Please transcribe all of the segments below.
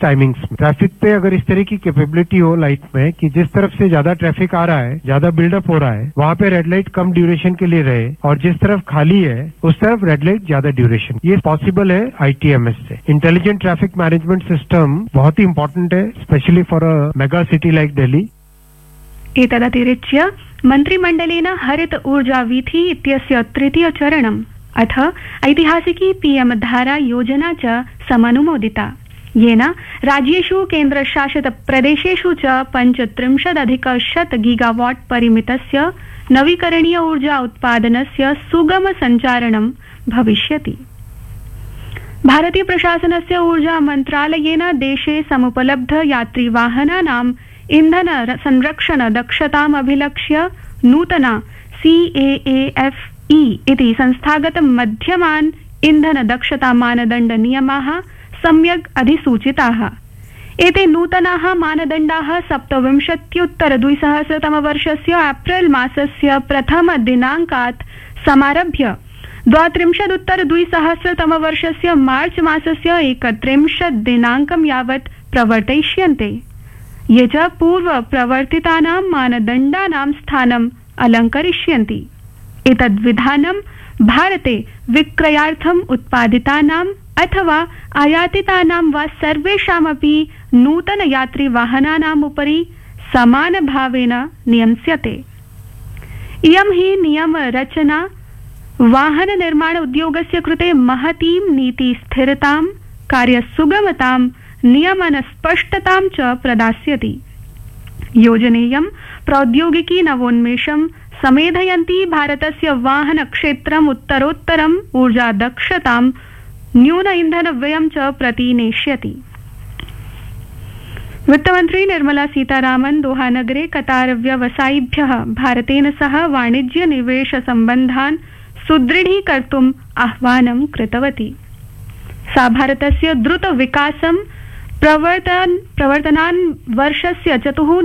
Timings में। Traffic pay अगर इस तरह की कैपेबिलिटी हो लाइट में कि जिस तरफ से ज्यादा ट्रैफिक आ रहा है, ज्यादा बिल्डअप हो रहा है, वहाँ पे रेड लाइट कम ड्यूरेशन के लिए रहे और जिस तरफ खाली है उस तरफ रेड लाइट ज्यादा ड्यूरेशन, ये पॉसिबल है ITMS से। इंटेलिजेंट ट्रैफिक मैनेजमेंट सिस्टम बहुत ही important high, specially for a mega city like Delhi. एतदतिरिच्य मन्त्रिमण्डलेन हरित ऊर्जा वीथि इत्यस्य तृतीय चरणम् अथ ऐतिहासिकी PM धारा योजना च समनुमोदिता, येन राज्येषु केन्द्रशासित प्रदेशेषु च 35,100 गीगावाट् परिमितस्य नवीकरणीय ऊर्जा उत्पादनस्य सुगम सञ्चारणं भविष्यति। भारतीय प्रशासनस्य ऊर्जा मन्त्रालयेन देशे समुपलब्ध यात्रिवाहनानाम् इंधन संरक्षण दक्षताम् अभिलक्ष्य नूतना CAAFE इति संस्थागत मध्यमान् इंधन दक्षता मानदण्ड नियमाः सम्यक् अधिसूचिताः। एते नूतनाः मानदण्डाः 27-2000 एप्रिल मासस्य प्रथम दिनाङ्कात् समारभ्य 32-2000 मार्च मासस्य 31 दिनाङ्कं यावत् प्रवर्तयिष्यन्ते, ये च पूर्व प्रवर्तितानां मानदण्डानां स्थानम् अलङ्करिष्यन्ति। एतद्विधानं भारते विक्रयार्थम् उत्पादितानाम् अथवा आयातितानां वा सर्वेषामपि नूतन यात्रिवाहनानाम् उपरि समानभावेन नियम्स्यते। इयं हि नियमरचना वाहन निर्माण उद्योगस्य कृते महतीं नीतिस्थिरतां, कार्यसुगमतां, नियमन स्पष्टतां च प्रदास्यति। योजनेयं प्रौद्योगिकी नवोन्मेषं समेधयन्ती भारतस्य वाहन क्षेत्रम् उत्तरोत्तरम् ऊर्जा दक्षतां, न्यून इंधन व्ययं च प्रतिनेष्यति। वित्तमन्त्री निर्मला सीतारामन् दोहा नगरे कतार व्यवसायिभ्यः भारतेन सह वाणिज्य निवेश सम्बन्धान् सुदृढीकर्तुम् आह्वानं कृतवती। सा भारतस्य द्रुत विकासं प्रवर्तनान् वर्षस्य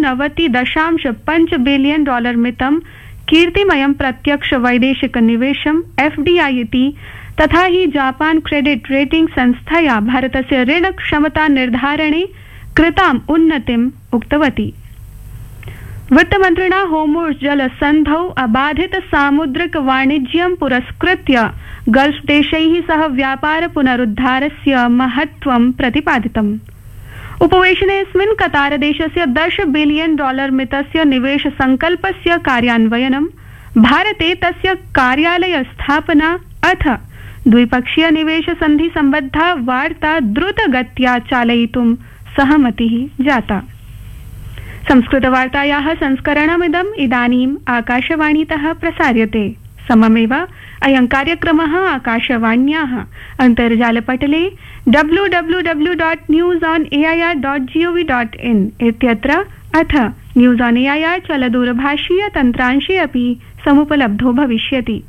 94.5 बिलियन डॉलर मितं कीर्तिमयं प्रत्यक्ष वैदेशिक निवेशं FDI इति तथा हि जापान क्रेडिट रेटिंग संस्थया भारतस्य ऋण क्षमता निर्धारणे कृताम् उन्नतिम् उक्तवती। वित्तमन्त्रिणा होर्मुज़ जलसन्धौ अबाधित सामुद्रिक वाणिज्यं पुरस्कृत्य गल्फ देशैः सह व्यापार पुनरुद्धारस्य महत्त्वं प्रतिपादितम्। उपवेशनेऽस्मिन् कतार देशस्य 10 बिलियन डॉलर मितस्य निवेश संकल्पस्य कार्यान्वयनं, भारते तस्य कार्यालय स्थापना अथ द्विपक्षीय निवेश संधि संबद्धा वार्ता द्रुतगत्या चालयितुं सहमतिः जाता। संस्कृतवार्तायाः संस्करणमिदम् इदानीम् आकाशवाणीतः प्रसार्यते। सममेव अयं कार्यक्रमः आकाशवाण्याः अन्तर्जालपटले www.newsonair.gov.in इत्यत्र अथ न्यूज़ ऑन एआईआर चलदूरभाषीय तन्त्रांशे अपि समुपलब्धो भविष्यति।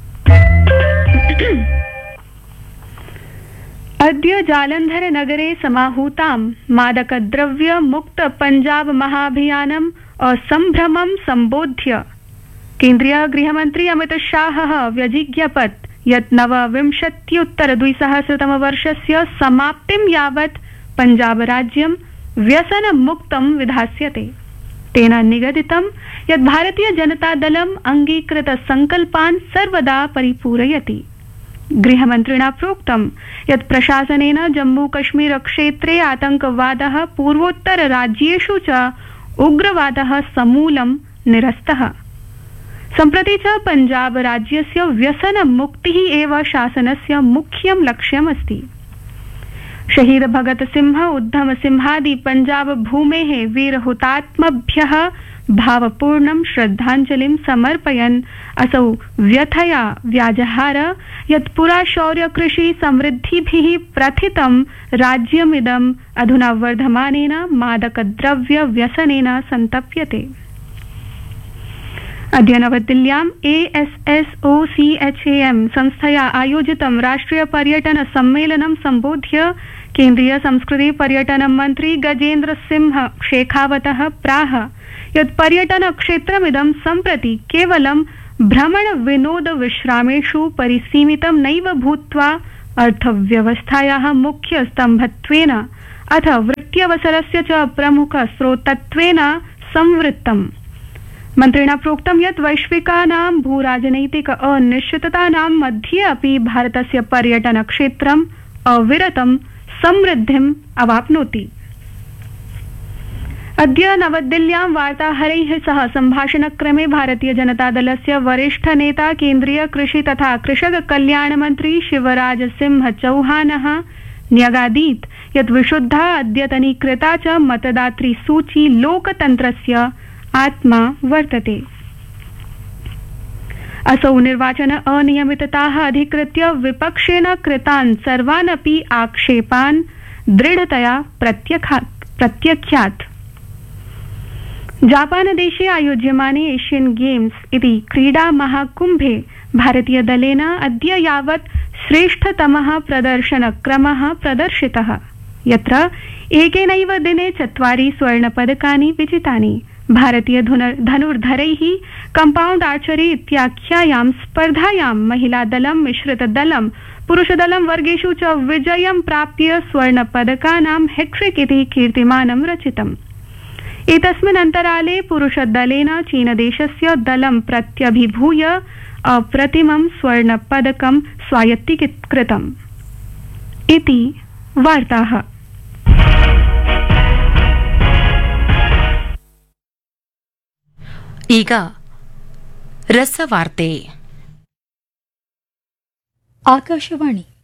अद्य जालन्धर नगरे समाहूतां मादकद्रव्य मुक्त पंजाब महाभियानम् असम्भ्रमं सम्बोध्य केन्द्रीय गृहमन्त्री अमित शाहः व्यजिज्ञपत् यत् 29-2000 वर्षस्य समाप्तिं यावत् पंजाब राज्यं व्यसनमुक्तं विधास्यते। तेन निगदितं यत् भारतीय जनता दलम् अंगीकृत संकल्पान् सर्वदा परिपूरयति। गृहमन्त्रिणा प्रोक्तं यत् प्रशासनेन जम्मू कश्मीर क्षेत्रे आतंकवादः पूर्वोत्तर राज्येषु च उग्रवादः समूलं निरस्तः। सम्प्रति च पंजाब राज्यस्य व्यसन मुक्तिः एव शासनस्य मुख्यं लक्ष्यमस्ति। शहीद भगत सिंह उद्धम सिंहादि पंजाब भूमेः वीर हुतात्मभ्यः भावपूर्णं श्रद्धाञ्जलिं समर्पयन् असौ व्यथया व्याजहार यत् पुरा शौर्य कृषि समृद्धिभिः प्रथितं राज्यमिदम् अधुना वर्धमानेन मादकद्रव्य व्यसनेन सन्तप्यते। अद्य नवदिल्ल्यां ASSOCHAM संस्थया आयोजितं राष्ट्रिय पर्यटन सम्मेलनं सम्बोध्य केन्द्रीय संस्कृति पर्यटन मन्त्री गजेन्द्र सिंह शेखावतः प्राह यत् पर्यटन क्षेत्रमिदं सम्प्रति केवलं भ्रमण विनोद विश्रामेषु परिसीमितं नैव भूत्वा अर्थव्यवस्थायाः मुख्य स्तम्भत्वेन अथ वृत्त्यवसरस्य च प्रमुखस्रोतत्वेन संवृत्तम्। मन्त्रिणा प्रोक्तं यत् वैश्विकानां भूराजनैतिक अनिश्चिततानां मध्ये अपि भारतस्य पर्यटनक्षेत्रम् अविरतं समृद्धिम् अवाप्नोति। अद्य नवदिल्ल्यां वार्ताहरैः सह सम्भाषणक्रमे भारतीय जनतादलस्य वरिष्ठ नेता केन्द्रीय कृषि तथा कृषक कल्याण मंत्री शिवराज सिंह चौहानः न्यगादीत् यत् विशुद्धा अद्यतनीकृता च मतदातृ सूची लोकतन्त्रस्य आत्मा वर्तते। असौ निर्वाचन अनियमितताः अधिकृत्य विपक्षेन कृतान् सर्वानपि आक्षेपान् दृढतया प्रत्यख्यात्। जापानदेशे आयोज्यमाने एशियन गेम्स इति क्रीडा महाकुम्भे भारतीय दलेन अद्य यावत् श्रेष्ठतमः प्रदर्शनक्रमः प्रदर्शितः, यत्र एकेनैव दिने 4 स्वर्णपदकानि विजितानि। भारतीय धनुर्धरैः कम्पाउण्ड आर्चरी इत्याख्यायां स्पर्धायां महिलादलं मिश्रितदलं पुरुषदलं वर्गेषु च विजयं प्राप्य स्वर्णपदकानां हैट्रिक इति कीर्तिमानं रचितम्। एतस्मिन् अन्तराले पुरुषदलेन चीनदेशस्य दलं प्रत्यभिभूय अप्रतिमं स्वर्णपदकं स्वायत्तीकृतम् इति वार्ताः। ಈಗ ರಸವಾರ್ತೆ. ಆಕಾಶವಾಣಿ